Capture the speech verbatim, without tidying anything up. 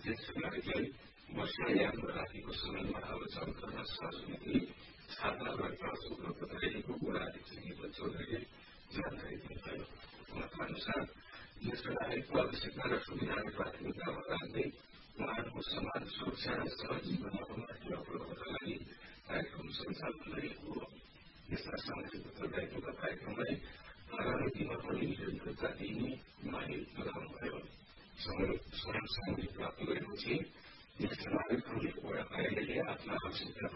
ज्येष्ठ नागरिकलाई वर्षायाममा राखेको समयमा आलोचना गर्न सहजमिति छात्रावर्ग उपलब्ध गराइएको गुणाधिक संगीत चौधरीले जानकारी दिनुभयो। उहाँका अनुसार ज्येष्ठ नागरिकको आवश्यकता र सुविधालाई प्राथमिकतामा राख्दै उहाँहरूको समान सुरक्षा र सहजीवनमा टेवा पुर्याउनका लागि कार्यक्रम सञ्चालन गरिएको हो। यस्ता सामाजिक उत्तरदायित्वका कार्यक्रमलाई आगामी दिनमा पनि निरन्तरता दिइने उहाँले बताउनुभयो। स्वयं सहमति प्राप्त गरेपछि ज्येष्ठ नागरिकहरूले वडा कार्यालयले आफ्ना आवश्यकता